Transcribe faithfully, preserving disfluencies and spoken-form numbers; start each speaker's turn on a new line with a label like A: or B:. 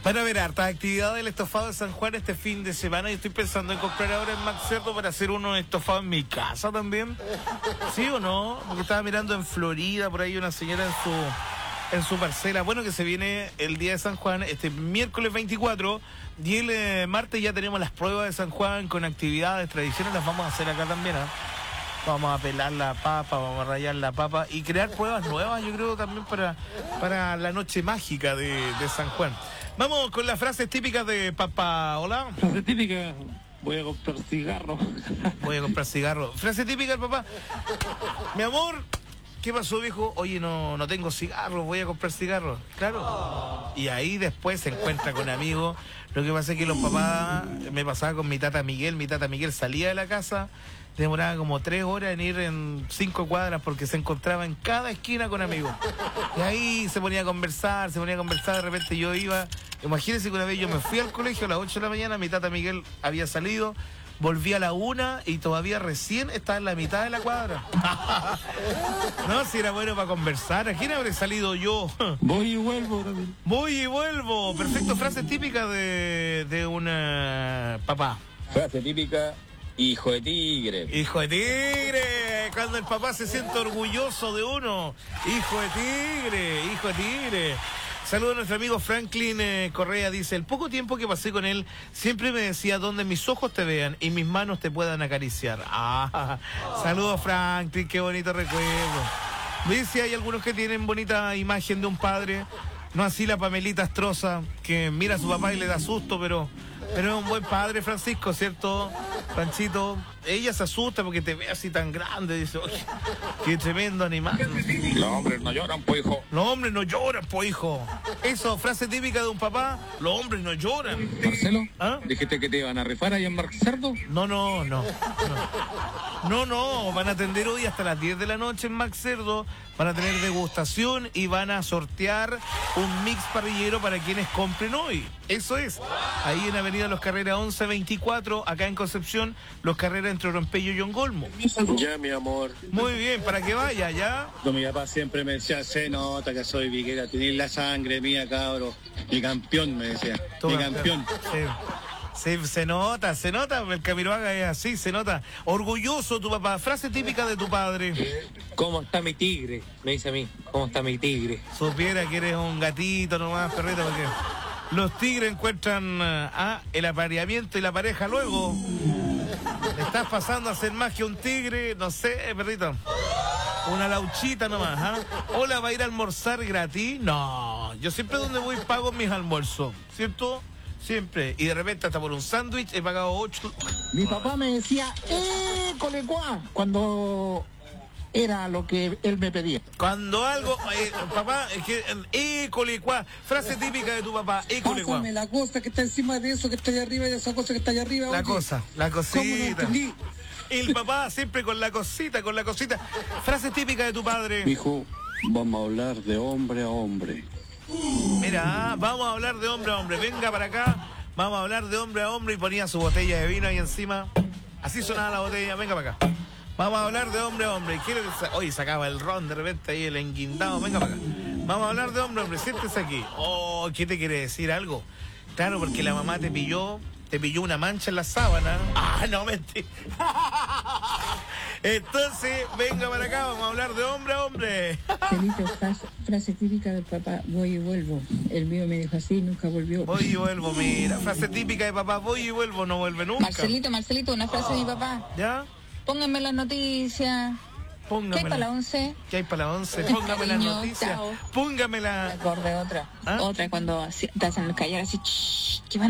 A: Van a haber hartas actividades del estofado de San Juan este fin de semana y estoy pensando en comprar ahora en Max Cerdo para hacer uno estofado en mi casa también. ¿Sí o no? Porque estaba mirando en Florida, por ahí una señora en su en su parcela. Bueno, que se viene el día de San Juan, este miércoles veinticuatro, y el eh, martes ya tenemos las pruebas de San Juan con actividades, tradiciones, las vamos a hacer acá también, ¿eh? Vamos a pelar la papa, vamos a rayar la papa y crear pruebas nuevas, yo creo, también para, para la noche mágica de, de San Juan. Vamos con las frases típicas de papá. Hola.
B: Frase típica, voy a comprar cigarro.
A: Voy a comprar cigarro. Frase típica del papá. Mi amor, ¿qué pasó, viejo? Oye, no, no tengo cigarro, voy a comprar cigarro. Claro. Y ahí después se encuentra con amigos. Lo que pasa es que los papás, me pasaba con mi tata Miguel, mi tata Miguel salía de la casa, demoraba como tres horas en ir en cinco cuadras porque se encontraba en cada esquina con amigos. Y ahí se ponía a conversar, se ponía a conversar, de repente yo iba. Imagínense que una vez yo me fui al colegio a las ocho de la mañana, mi tata Miguel había salido, volví a la una y todavía recién estaba en la mitad de la cuadra. No, si era bueno para conversar. ¿A quién habré salido yo?
B: Voy y vuelvo también.
A: Voy y vuelvo. Perfecto, frase típica de, de una papá.
C: Frase típica, hijo de tigre.
A: Hijo de tigre. Cuando el papá se siente orgulloso de uno. Hijo de tigre, hijo de tigre. Saludos a nuestro amigo Franklin eh, Correa, dice, el poco tiempo que pasé con él, siempre me decía, donde mis ojos te vean y mis manos te puedan acariciar. Ah, saludos Franklin, qué bonito recuerdo. Dice, hay algunos que tienen bonita imagen de un padre, no así la Pamelita Astroza, que mira a su papá y le da susto, pero, pero es un buen padre, Francisco, ¿cierto? Panchito, ella se asusta porque te ve así tan grande, dice, oye, qué tremendo animal.
C: Los hombres no lloran, pues, hijo.
A: Los hombres no lloran, po, hijo. Eso, frase típica de un papá, los hombres no lloran.
C: Marcelo,
A: ¿Ah?
C: ¿dijiste que te iban a rifar ahí en Max Cerdo?
A: No, no, no, no. No, no, van a atender hoy hasta las diez de la noche en Max Cerdo, van a tener degustación y van a sortear un mix parrillero para quienes compren hoy. Eso es. Ahí en Avenida Los Carreras once veinticuatro, acá en Concepción, Los Carreras entre Rompello y Yongolmo.
D: Ya, mi amor.
A: Muy bien, para que vaya, ¿ya?
D: Mi papá siempre me decía, se nota que soy viguera, tenés la sangre mía, cabro. Mi campeón, me decía.
A: Tú,
D: mi campeón.
A: Sí. Sí, se nota, se nota, el Camiroaga es así, se nota. Orgulloso tu papá, frase típica de tu padre.
E: ¿Cómo está mi tigre? Me dice a mí, ¿cómo está mi tigre?
A: Supiera que eres un gatito nomás, perrito, porque los tigres encuentran ah, el apareamiento y la pareja luego. Estás pasando a ser más que un tigre, no sé, perrito. Una lauchita nomás, ¿ah? Hola, ¿va a ir a almorzar gratis? No, yo siempre donde voy pago mis almuerzos, ¿cierto? Siempre. Y de repente hasta por un sándwich he pagado ocho.
F: Mi papá me decía, ¡eh, colecuá! Cuando era lo que él me pedía.
A: Cuando algo, eh, papá, es que, eh, colecuá, frase típica de tu papá, eh, colecuá.
G: Pásame la cosa que está encima de eso que está allá arriba y esa cosa que está allá arriba.
A: La
G: oye.
A: cosa, la cosita.
G: ¿Cómo no entendí?
A: El papá siempre con la cosita, con la cosita. Frase típica de tu padre.
D: Hijo, vamos a hablar de hombre a hombre.
A: Mira, vamos a hablar de hombre a hombre. Venga para acá, vamos a hablar de hombre a hombre. Y ponía su botella de vino ahí encima. Así sonaba la botella. Venga para acá. Vamos a hablar de hombre a hombre. ¿Quiere que sa- Oye, sacaba el ron de repente ahí, el enguindado. Venga para acá. Vamos a hablar de hombre a hombre. Siéntese aquí. Oh, ¿qué te quiere decir algo? Claro, porque la mamá te pilló, te pilló una mancha en la sábana. Ah, no, mentira. Entonces, venga para acá, vamos a hablar de hombre a hombre.
H: Felipe, frase, frase típica del papá, voy y vuelvo. El mío me dijo así, nunca volvió.
A: Voy y vuelvo, mira. Frase típica de papá, voy y vuelvo, no vuelve nunca.
I: Marcelito, Marcelito, una frase de mi papá.
A: ¿Ya?
I: Pónganme las noticias.
A: Póngame
I: ¿Qué hay para la once?
A: ¿Qué hay para la once? Póngame las
I: Cariño,
A: noticias.
I: chao.
A: Póngame la...
I: Me acordé otra.
A: ¿Ah?
I: Otra cuando así- te hacen callar así. "Shh, que van